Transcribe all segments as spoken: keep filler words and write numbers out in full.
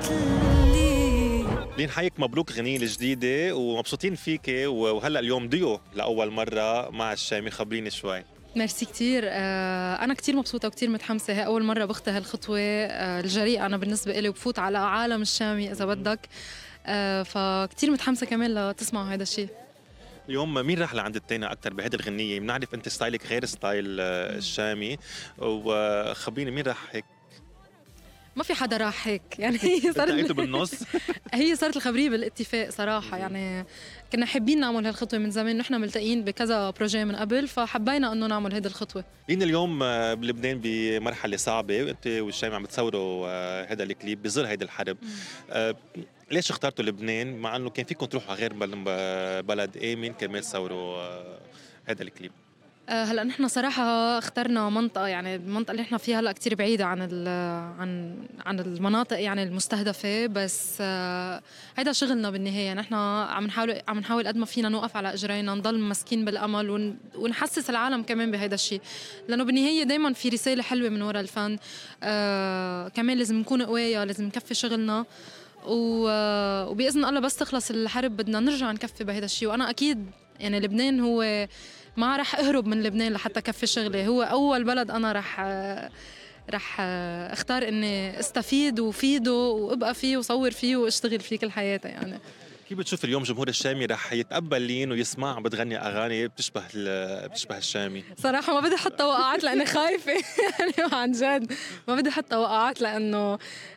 لين حيك مبروك الغنية الجديدة ومبسوطين فيكي، وهلا اليوم ديو لأول مرة مع الشامي، خبريني شوي. ميرسي كتير. آه، أنا كتير مبسوطة وكتير متحمسة. هي أول مرة بخطي هالخطوة آه، الجريئة أنا بالنسبة إلي، وبفوت على عالم الشامي إذا بدك. آه، فكتير متحمسة كمان لتسمعوا هذا الشيء. اليوم مين راح لعند التاني أكتر بهيدي الغنية؟ بنعرف أنت ستايلك غير ستايل آه، الشامي، وخبريني مين راح هيك؟ ما في حدا راح هيك يعني. هي صارت التقيتوا بالنص. هي صارت الخبرية بالاتفاق صراحة. يعني كنا حابين نعمل هالخطوة من زمان، نحن ملتقين بكذا بروجي من قبل، فحبينا انه نعمل هيدي الخطوة. لين اليوم آه، بلبنان بمرحلة صعبة، وأنت والشامي عم بتصوروا آه، هذا الكليب بظل هيدي الحرب. آه، ليش اخترتوا لبنان مع انه كان فيكم تروحوا على غير بل- بلد آمن كمان تصوروا آه، هذا الكليب؟ آه، هلا نحن صراحة اخترنا منطقة، يعني المنطقة اللي نحن فيها هلا كتير بعيدة عن عن عن المناطق يعني المستهدفة، بس آه، هيدا شغلنا بالنهاية. نحن عم نحاول عم نحاول قد ما فينا نوقف على اجرينا، نضل ماسكين بالامل ون- ونحسس العالم كمان بهيدا الشيء، لانه بالنهاية دايما في رسالة حلوة من وراء الفن. آه، كمان لازم نكون قوايا، لازم نكفي شغلنا، و- آه، وبإذن الله بس تخلص الحرب بدنا نرجع نكفي بهيدا الشيء. وأنا أكيد يعني لبنان هو، ما رح أهرب من لبنان لحتى كفي شغلي. هو أول بلد أنا رح رح اختار اني استفيد وفيده وابقى فيه وصور فيه واشتغل فيه كل حياتي يعني. كيف بتشوف اليوم جمهور الشامي رح يتقبل لين ويسمع عم بتغني اغاني بتشبه ال- بتشبه الشامي؟ صراحة ما بدي حتى توقعات لأني خايفة. يعني عن جد ما بدي حتى توقعات، لأنه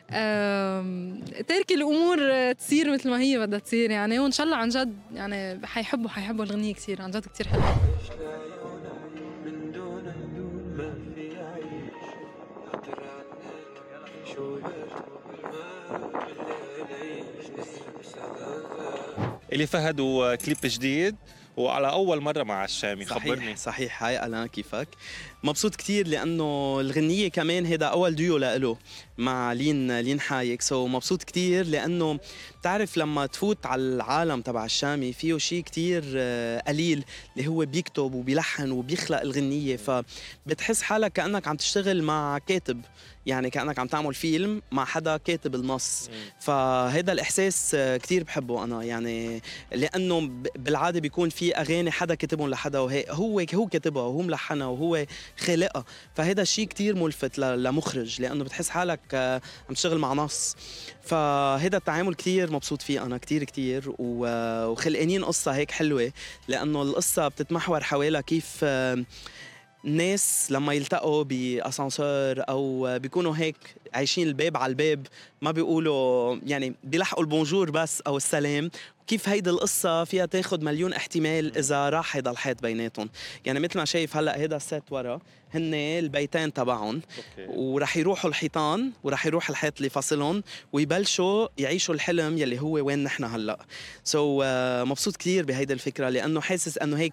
آم، تركي الأمور تصير مثل ما هي بدها تصير يعني. وإن شاء الله عن جد يعني حيحبوا حيحبوا الغنية كتير، عن جد كتير حلوة. من دون ما في عيش اقدر عنك شو ما بالليل نسرق سهر. الي فهد وكليب جديد وعلى اول مره مع الشامي، خبرني. صحيح صحيح. هاي ألان كيفك؟ مبسوط كتير لأنه الغنية كمان هيدا أول ديو لإله مع لين لين حايك. سو مبسوط كتير لأنه بتعرف لما تفوت على العالم تبع الشامي فيه شيء كتير آه، قليل اللي هو بيكتب وبيلحن وبيخلق الغنية، فبتحس حالك كأنك عم تشتغل مع كاتب، يعني كأنك عم تعمل فيلم مع حدا كاتب النص. فهذا الإحساس آه، كتير بحبه أنا، يعني لأنه ب- بالعادة بيكون في أغاني حدا كتبهم لحدا وهي هو هو كاتبها وهو ملحنها وهو خالقها. فهذا الشيء كتير ملفت ل- لمخرج، لأنه بتحس حالك آه، عم تشتغل مع نص. فهذا التعامل كتير مبسوط فيه أنا كتير كتير، و- وخلقانين قصة هيك حلوة، لأنه القصة بتتمحور حوالي كيف آه، الناس لما يلتقوا بأسانسور أو بيكونوا هيك عايشين الباب على الباب، ما بيقولوا يعني بيلحقوا البونجور بس أو السلام. كيف هيدي القصة فيها تاخد مليون احتمال إذا راح هيدا الحيط بيناتهم. يعني مثل ما شايف هلأ هيدا السيت ورا هن البيتين تبعهم، ورح يروحوا الحيطان ورح يروح الحيط اللي فاصلهم ويبلشوا يعيشوا الحلم يلي هو وين نحن هلأ. سو so, uh, مبسوط كتير بهيدي الفكرة، لأنه حاسس أنه هيك